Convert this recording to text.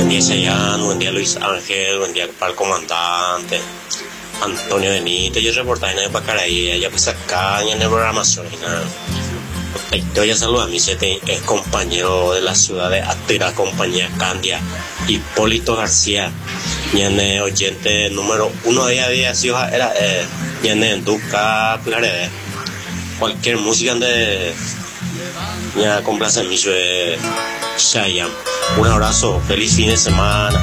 Buen día, Sayan, buen día, Luis Ángel, buen día para el comandante Antonio Benito. Yo reportaje en Pacaraí, ya pues acá en la programación. Ya saluda a mí, es compañero de la ciudad de Atira, compañía Candia, Hipólito García, y en oyente número uno de día, si era, y en Duca, cualquier música de ya complace mucho Shayan. Un abrazo, feliz fin de semana.